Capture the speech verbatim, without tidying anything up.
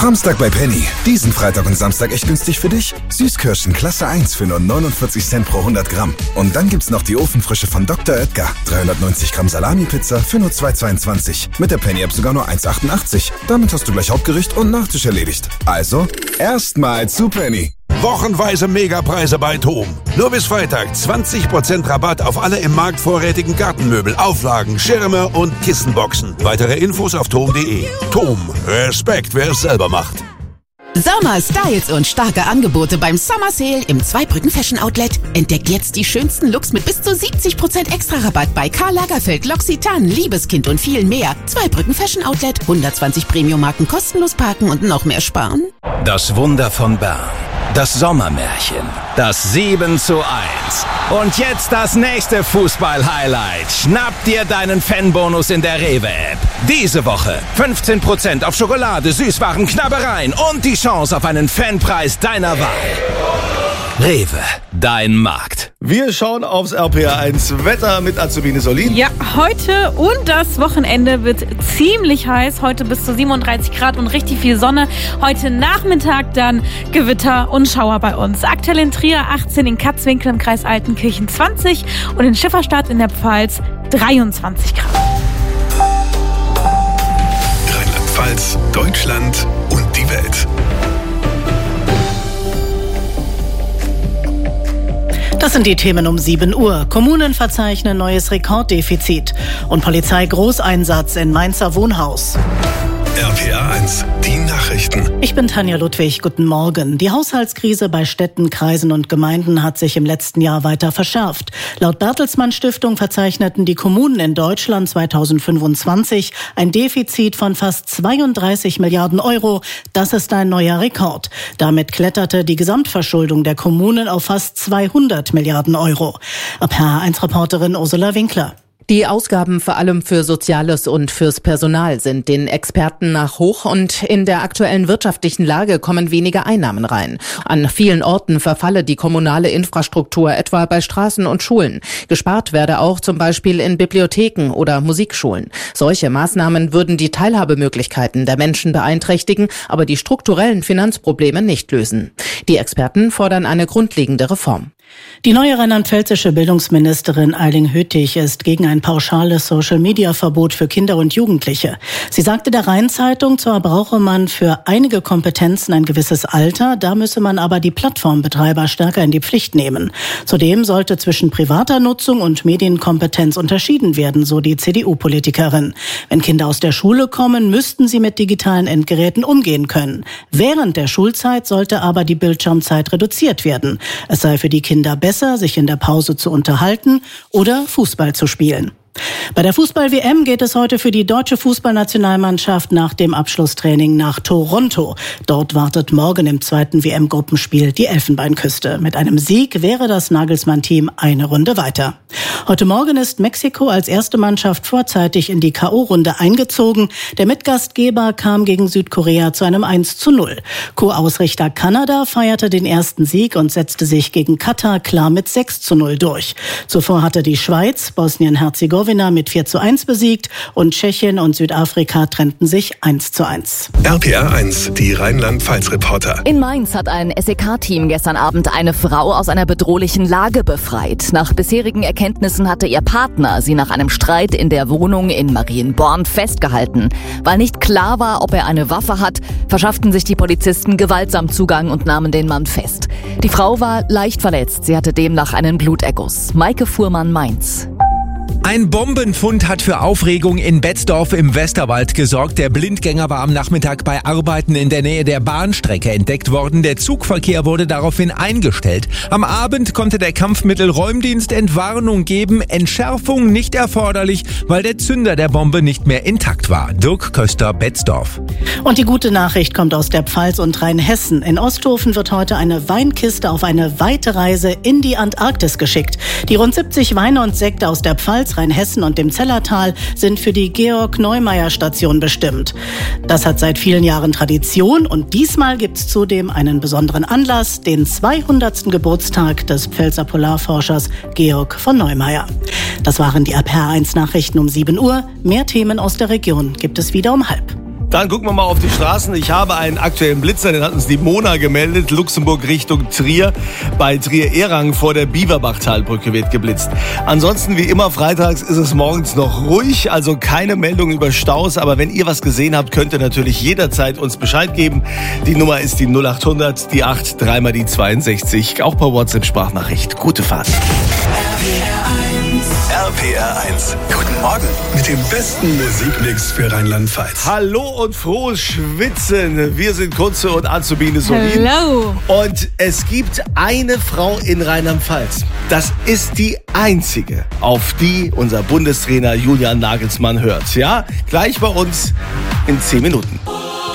Samstag bei Penny. Diesen Freitag und Samstag echt günstig für dich. Süßkirschen Klasse eins für nur neunundvierzig Cent pro hundert Gramm. Und dann gibt's noch die Ofenfrische von Doktor Oetker. dreihundertneunzig Gramm Salami-Pizza für nur zwei Euro zweiundzwanzig. Mit der Penny-App sogar nur eins Euro achtundachtzig. Damit hast du gleich Hauptgericht und Nachtisch erledigt. Also, erstmal zu Penny. Wochenweise Megapreise bei TOM. Nur bis Freitag zwanzig Prozent Rabatt auf alle im Markt vorrätigen Gartenmöbel, Auflagen, Schirme und Kissenboxen. Weitere Infos auf tom punkt de. TOM. Respekt, wer es selber macht. Sommer, Styles und starke Angebote beim Summer Sale im Zweibrücken Fashion Outlet. Entdeckt jetzt die schönsten Looks mit bis zu siebzig Prozent Extra-Rabatt bei Karl Lagerfeld, L'Occitane, Liebeskind und viel mehr. Zweibrücken Fashion Outlet, hundertzwanzig Premium-Marken kostenlos parken und noch mehr sparen. Das Wunder von Bern. Das Sommermärchen. Das sieben zu eins. Und jetzt das nächste Fußball-Highlight. Schnapp dir deinen Fanbonus in der Rewe-App. Diese Woche fünfzehn Prozent auf Schokolade, Süßwaren, Knabbereien und die Chance auf einen Fanpreis deiner Wahl. Rewe, dein Markt. Wir schauen aufs R P R eins Wetter mit Azubine Solin. Ja, heute und das Wochenende wird ziemlich heiß. Heute bis zu siebenunddreißig Grad und richtig viel Sonne. Heute Nachmittag dann Gewitter und Schauer bei uns. Aktuell in Trier achtzehn, in Katzwinkel im Kreis Altenkirchen zwanzig und in Schifferstadt in der Pfalz dreiundzwanzig Grad. Rheinland-Pfalz, Deutschland und die Welt. Das sind die Themen um sieben Uhr. Kommunen verzeichnen neues Rekorddefizit und Polizei-Großeinsatz in Mainzer Wohnhaus. R P R eins, die Nachrichten. Ich bin Tanja Ludwig, guten Morgen. Die Haushaltskrise bei Städten, Kreisen und Gemeinden hat sich im letzten Jahr weiter verschärft. Laut Bertelsmann Stiftung verzeichneten die Kommunen in Deutschland zweitausendfünfundzwanzig ein Defizit von fast zweiunddreißig Milliarden Euro. Das ist ein neuer Rekord. Damit kletterte die Gesamtverschuldung der Kommunen auf fast zweihundert Milliarden Euro. R P R eins Reporterin Ursula Winkler. Die Ausgaben vor allem für Soziales und fürs Personal sind den Experten nach hoch und in der aktuellen wirtschaftlichen Lage kommen weniger Einnahmen rein. An vielen Orten verfalle die kommunale Infrastruktur, etwa bei Straßen und Schulen. Gespart werde auch zum Beispiel in Bibliotheken oder Musikschulen. Solche Maßnahmen würden die Teilhabemöglichkeiten der Menschen beeinträchtigen, aber die strukturellen Finanzprobleme nicht lösen. Die Experten fordern eine grundlegende Reform. Die neue rheinland-pfälzische Bildungsministerin Eiling Hüttich ist gegen ein pauschales Social-Media-Verbot für Kinder und Jugendliche. Sie sagte der Rhein-Zeitung, zwar brauche man für einige Kompetenzen ein gewisses Alter, da müsse man aber die Plattformbetreiber stärker in die Pflicht nehmen. Zudem sollte zwischen privater Nutzung und Medienkompetenz unterschieden werden, so die C D U-Politikerin. Wenn Kinder aus der Schule kommen, müssten sie mit digitalen Endgeräten umgehen können. Während der Schulzeit sollte aber die Bildschirmzeit reduziert werden. Es sei für die Kinder besser, sich in der Pause zu unterhalten oder Fußball zu spielen. Bei der Fußball-W M geht es heute für die deutsche Fußballnationalmannschaft nach dem Abschlusstraining nach Toronto. Dort wartet morgen im zweiten W M-Gruppenspiel die Elfenbeinküste. Mit einem Sieg wäre das Nagelsmann-Team eine Runde weiter. Heute Morgen ist Mexiko als erste Mannschaft vorzeitig in die K O-Runde eingezogen. Der Mitgastgeber kam gegen Südkorea zu einem eins zu null. Co-Ausrichter Kanada feierte den ersten Sieg und setzte sich gegen Katar klar mit sechs zu null durch. Zuvor hatte die Schweiz Bosnien-Herzegowina mit vier zu eins besiegt und Tschechien und Südafrika trennten sich eins zu eins. R P R eins, die Rheinland-Pfalz-Reporter. In Mainz hat ein S E K-Team gestern Abend eine Frau aus einer bedrohlichen Lage befreit. Nach bisherigen Erkenntnissen hatte ihr Partner sie nach einem Streit in der Wohnung in Marienborn festgehalten. Weil nicht klar war, ob er eine Waffe hat, verschafften sich die Polizisten gewaltsam Zugang und nahmen den Mann fest. Die Frau war leicht verletzt. Sie hatte demnach einen Bluterguss. Maike Fuhrmann, Mainz. Ein Bombenfund hat für Aufregung in Betzdorf im Westerwald gesorgt. Der Blindgänger war am Nachmittag bei Arbeiten in der Nähe der Bahnstrecke entdeckt worden. Der Zugverkehr wurde daraufhin eingestellt. Am Abend konnte der Kampfmittelräumdienst Entwarnung geben. Entschärfung nicht erforderlich, weil der Zünder der Bombe nicht mehr intakt war. Dirk Köster, Betzdorf. Und die gute Nachricht kommt aus der Pfalz und Rheinhessen. In Osthofen wird heute eine Weinkiste auf eine weite Reise in die Antarktis geschickt. Die rund siebzig Weine und Sekte aus der Pfalz, Rheinhessen und dem Zellertal sind für die Georg-Neumeier-Station bestimmt. Das hat seit vielen Jahren Tradition und diesmal gibt es zudem einen besonderen Anlass, den zweihundertsten Geburtstag des Pfälzer Polarforschers Georg von Neumeier. Das waren die R P R eins Nachrichten um sieben Uhr. Mehr Themen aus der Region gibt es wieder um halb. Dann gucken wir mal auf die Straßen. Ich habe einen aktuellen Blitzer, den hat uns die Mona gemeldet. Luxemburg Richtung Trier. Bei Trier-Erang vor der Bieberbachtalbrücke wird geblitzt. Ansonsten wie immer freitags ist es morgens noch ruhig, also keine Meldung über Staus. Aber wenn ihr was gesehen habt, könnt ihr natürlich jederzeit uns Bescheid geben. Die Nummer ist die null acht hundert, die acht, dreimal die zweiundsechzig. Auch per WhatsApp-Sprachnachricht. Gute Fahrt. R P R eins. Guten Morgen mit dem besten Musikmix für Rheinland-Pfalz. Hallo und frohes Schwitzen. Wir sind Kunze und Azubine Solin. Hallo. Und es gibt eine Frau in Rheinland-Pfalz. Das ist die einzige, auf die unser Bundestrainer Julian Nagelsmann hört. Ja, gleich bei uns in zehn Minuten.